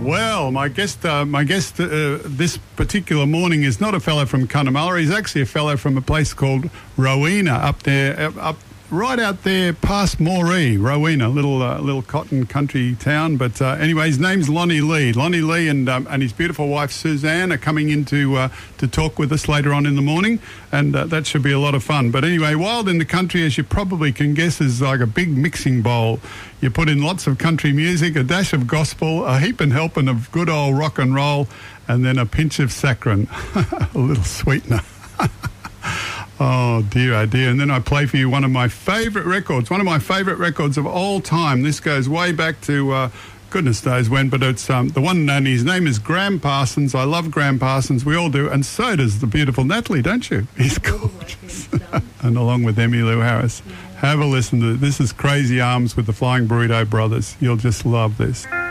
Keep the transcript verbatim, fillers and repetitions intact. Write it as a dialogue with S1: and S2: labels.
S1: Well, my guest, uh, my guest uh, this particular morning is not a fellow from Cunnamulla. He's actually a fellow from a place called Rowena up there, up, up right out there past Moree, Rowena, little uh, little cotton country town. But uh, anyway, his name's Lonnie Lee. Lonnie Lee and um, and his beautiful wife Suzanne are coming in to, uh, to talk with us later on in the morning, and uh, that should be a lot of fun. But anyway, Wild in the Country, as you probably can guess, is like a big mixing bowl. You put in lots of country music, a dash of gospel, a heap and helping of good old rock and roll, and then a pinch of saccharin, a little sweetener. Oh, dear, oh, dear. And then I play for you one of my favourite records, one of my favourite records of all time. This goes way back to, uh, goodness knows when, but it's um, the one and only. His name is Graham Parsons. I love Graham Parsons. We all do. And so does the beautiful Natalie, don't you? He's gorgeous. And along with Emmylou Harris. Yeah. Have a listen to this. This is Crazy Arms with the Flying Burrito Brothers. You'll just love this.